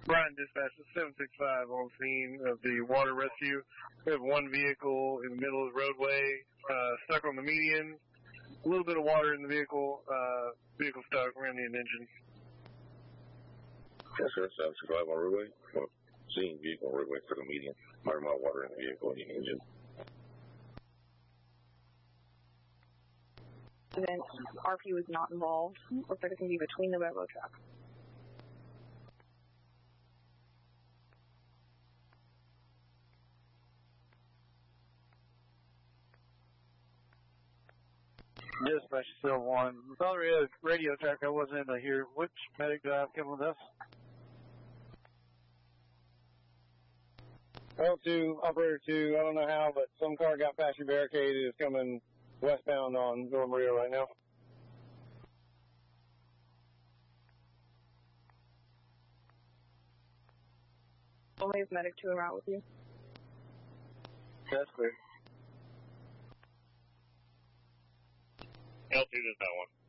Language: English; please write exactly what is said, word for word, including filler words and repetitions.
Brian Dispatch, seven six five on scene of the water rescue. We have one vehicle in the middle of the roadway, uh, stuck on the median. A little bit of water in the vehicle. Uh, vehicle stuck. Ran the engine. Yes, sir. seven six five on roadway. Well, seeing vehicle on roadway stuck on median. Higher amount of water in the vehicle and the engine. And then R P was not involved. Looks like it's going to be between the railroad tracks. Dispatch still one. Thought we had a radio track. I wasn't able to hear. Which medic do I have coming with us? Well, two, operator two, I don't know how, but some car got past your barricade. It's coming westbound on North Maria right now. Only is medic two en route with you. That's clear. L two does not one.